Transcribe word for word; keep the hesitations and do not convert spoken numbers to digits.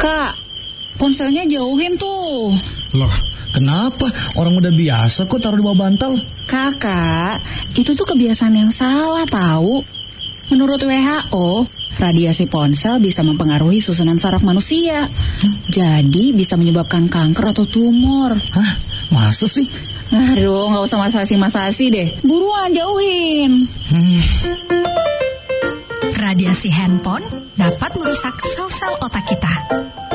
Kak, ponselnya jauhin tuh. Loh, kenapa? Orang udah biasa kok taruh di bawah bantal. Kakak, itu tuh kebiasaan yang salah tahu. Menurut W H O, radiasi ponsel bisa mempengaruhi susunan saraf manusia. Hmm? Jadi bisa menyebabkan kanker atau tumor. Hah? Masa sih? Aduh, gak usah masasi-masasi deh. Buruan, jauhin. Hmm. Radiasi handphone dapat merusak sel-sel otak kita.